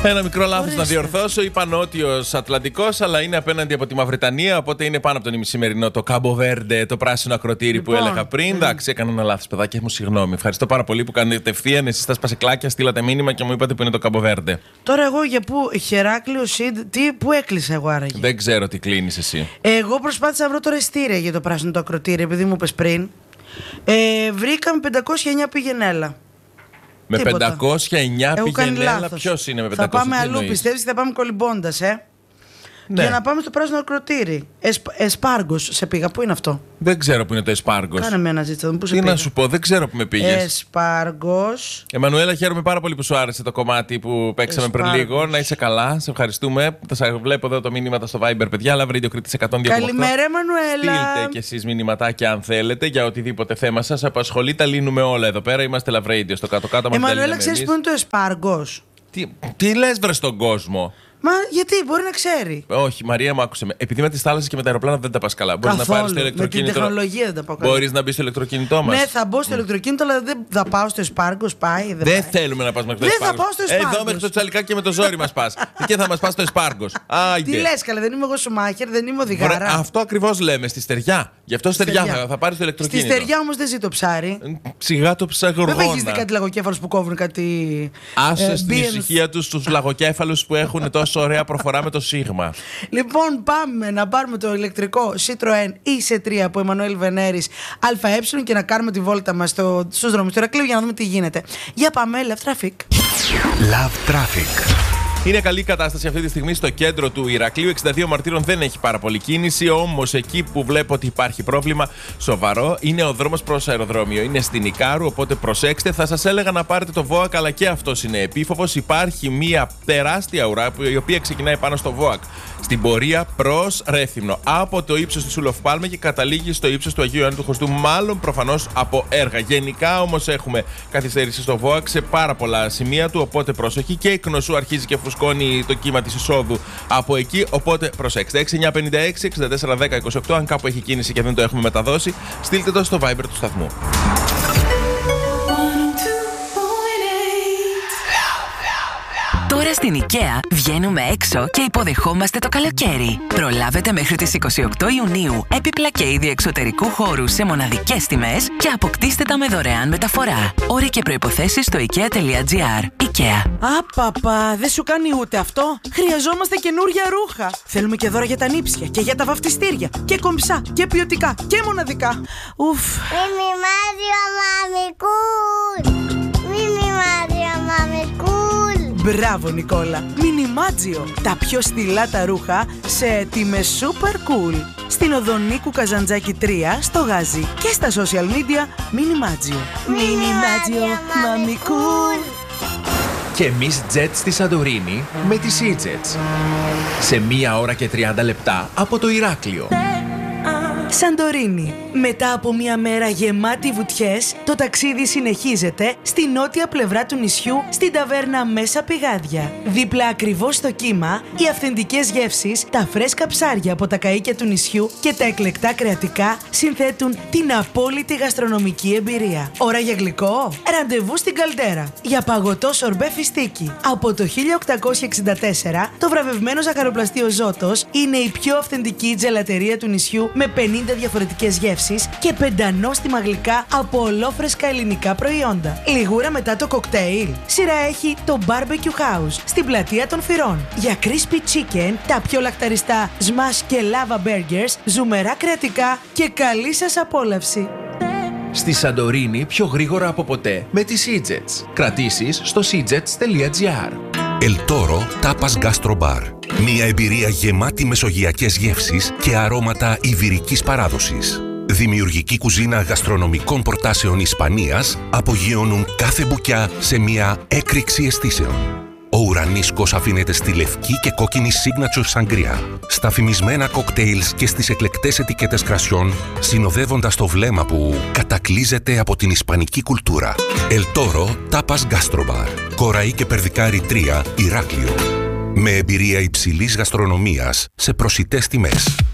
Ένα μικρό λάθος να διορθώσω. Είπα νότιος Ατλαντικός, αλλά είναι απέναντι από τη Μαυριτανία. Οπότε είναι πάνω από τον ημισημερινό το Κάμπο Βέρντε, το πράσινο ακροτήρι λοιπόν, που έλεγα πριν. Εντάξει, έκανα ένα λάθος, παιδάκια μου, συγγνώμη. Ευχαριστώ πάρα πολύ που κάνετε κατευθείαν. Εσείς τα σπασεκλάκια, στείλατε μήνυμα και μου είπατε που είναι το Κάμπο Βέρντε. Τώρα εγώ για πού, Χεράκλειο, Σιντ, πού έκλεισα εγώ άραγε? Δεν ξέρω τι κλείνεις εσύ. Εγώ προσπάθησα να βρω τώρα εστήρια για το πράσινο το ακροτήρι, επειδή μου είπες πριν. Βρήκαμε 509 πηγενέλα. Με τίποτα. 509 πηγενέλα, ποιος είναι με 509? Θα πάμε αλλού, πιστεύεις, θα πάμε κολυμπώντας, Ναι. Για να πάμε στο πράσινο ακροτήρι. Εσπάργος, σε πήγα. Πού είναι αυτό? Δεν ξέρω που είναι το Εσπάργος. Κάνε με ένα ζήτημα. Πού σε Τι πήγα? να σου πω, δεν ξέρω που με πήγες. Εσπάργος. Εμμανουέλα, χαίρομαι πάρα πολύ που σου άρεσε το κομμάτι που παίξαμε πριν λίγο. Να είσαι καλά, σε ευχαριστούμε. Θα βλέπω εδώ το μήνυμα στο Viber, παιδιά. Love Radio Κρήτης 102,8. Καλημέρα, Εμμανουέλα. Στείλτε κι εσείς μηνυματάκια αν θέλετε για οτιδήποτε θέμα σας απασχολεί. Τα λύνουμε όλα εδώ πέρα. Είμαστε Love Radio στο κάτω-κάτω. Εμμανουέλα, ξέρεις που είναι το Εσπάργος? Τι λες, βρε στον κόσμο? Μα γιατί, μπορεί να ξέρει. Όχι, Μαρία μου, άκουσε με. Επειδή με τις θάλασσες και με τα αεροπλάνα δεν τα πας καλά. Μπορείς να πάρεις το ηλεκτροκίνητο. Με την τεχνολογία δεν τα πάω καλά. Μπορείς να μπεις στο ηλεκτροκίνητό μας. Ναι, θα μπω στο ηλεκτροκίνητο, αλλά δεν θα πάω στο Εσπάργος. Πάει. Δεν θέλουμε να πας μέχρι το Εσπάργος. Δεν θα πάω στο Εσπάργος. Εδώ μέχρι το Τσαλικάκι και με το ζόρι μας πας. Και θα μας πας στο Εσπάργος. Τι λες, καλά, δεν είμαι εγώ Σουμάχερ, δεν είμαι οδηγάρα. Αυτό ακριβώς λέμε, στη στεριά. Γι' αυτό στεριά θα πάρεις το ηλεκτροκίνητο. Στη στεριά όμως δεν ζει το ψάρι. Σιγά το ψαγοργόνα. Δεν έχεις δει κάτι λαγοκέφαλους που κόβουν κάτι. Άσε στην ησυχία τους τους λαγοκέφαλους που έχουν τόσο ωραία προφορά με το σίγμα. Λοιπόν, πάμε να πάρουμε το ηλεκτρικό Citroën IC3 από Εμμανουέλ Βενέρης ΑΕ και να κάνουμε τη βόλτα μας στους δρόμους του Ηρακλείου για να δούμε τι γίνεται. Για πάμε, Love Traffic. Love Traffic. Είναι καλή κατάσταση αυτή τη στιγμή στο κέντρο του Ηρακλείου. 62 Μαρτύρων δεν έχει πάρα πολύ κίνηση. Όμως εκεί που βλέπω ότι υπάρχει πρόβλημα σοβαρό είναι ο δρόμος προς αεροδρόμιο. Είναι στην Ικάρου, οπότε προσέξτε. Θα σας έλεγα να πάρετε το ΒΟΑΚ, αλλά και αυτός είναι επίφοβος. Υπάρχει μια τεράστια ουρά η οποία ξεκινάει πάνω στο ΒΟΑΚ στην πορεία προς Ρέθυμνο. Από το ύψος του Σούλοφ Πάλμε και καταλήγει στο ύψος του Αγίου Ιωάννου του Χωστού. Μάλλον προφανώς από έργα. Γενικά όμως έχουμε καθυστέρηση στο ΒΟΑΚ σε πάρα πολλά σημεία του. Οπότε προσοχή, και η Κνωσού αρχίζει και φουσκώνει το κύμα της εισόδου από εκεί. Οπότε προσέξτε. 6956 64 10 28. Αν κάπου έχει κίνηση και δεν το έχουμε μεταδώσει, στείλτε το στο Viber του σταθμού. Τώρα στην IKEA βγαίνουμε έξω και υποδεχόμαστε το καλοκαίρι. Προλάβετε μέχρι τις 28 Ιουνίου έπιπλα και είδη εξωτερικού χώρου σε μοναδικές τιμές και αποκτήστε τα με δωρεάν μεταφορά. Όροι και προϋποθέσεις στο IKEA.gr. IKEA. Απαπα, δεν σου κάνει ούτε αυτό? Χρειαζόμαστε καινούρια ρούχα. Θέλουμε και δώρα για τα νύψια και για τα βαφτιστήρια. Και κομψά και ποιοτικά και μοναδικά. Ουφ. Μιμιμάδιο μαμικούλ. Μιμιμάδιο μαμικούλ. Μπράβο, Νικόλα. Μινιμάτζιο. Τα πιο στυλάτα ρούχα σε τιμές super cool. Στην οδό Νίκου Καζαντζάκη 3 στο Γάζι και στα social media Μινιμάτζιο. Μινιμάτζιο μαμι cool. Και εμείς jet στη Σαντορίνη με τη SeaJets. Σε 1 ώρα και 30 λεπτά από το Ηράκλειο. Σαντορίνη. Μετά από μια μέρα γεμάτη βουτιές, το ταξίδι συνεχίζεται στη νότια πλευρά του νησιού, στην ταβέρνα Μέσα Πηγάδια. Δίπλα ακριβώς στο κύμα, οι αυθεντικές γεύσεις, τα φρέσκα ψάρια από τα καΐκια του νησιού και τα εκλεκτά κρεατικά συνθέτουν την απόλυτη γαστρονομική εμπειρία. Ώρα για γλυκό? Ραντεβού στην Καλτέρα. Για παγωτό σορμπέ φιστίκι. Από το 1864, το βραβευμένο ζαχαροπλαστείο Ζώτος είναι η πιο αυθεντική τζελατερία του νησιού με 50 διαφορετικές γεύσεις και πεντανόστιμα γλυκά από ολόφρεσκα ελληνικά προϊόντα. Λιγούρα μετά το κοκτέιλ. Σειρά έχει το Barbecue House στην πλατεία των Φυρών. Για crispy chicken, τα πιο λακταριστά smash και lava burgers, ζουμερά κρεατικά και καλή σας απόλαυση. Στη Σαντορίνη πιο γρήγορα από ποτέ με τη SeaJets. Κρατήσεις στο seajets.gr. El Toro Tapas Gastro Bar. Μια εμπειρία γεμάτη μεσογειακές γεύσεις και αρώματα ιβηρικής παράδοσης. Δημιουργική κουζίνα γαστρονομικών προτάσεων Ισπανίας απογειώνουν κάθε μπουκιά σε μια έκρηξη αισθήσεων. Ο ουρανίσκος αφήνεται στη λευκή και κόκκινη signature sangria, στα φημισμένα κοκτέιλς και στις εκλεκτές ετικέτες κρασιών, συνοδεύοντας το βλέμμα που κατακλείζεται από την ισπανική κουλτούρα. El Toro Tapas Gastro Bar. Κοραή και Περδικάρι 3, Ηράκλειο. Με εμπειρία υψηλής γαστρονομίας σε προσιτές τιμές.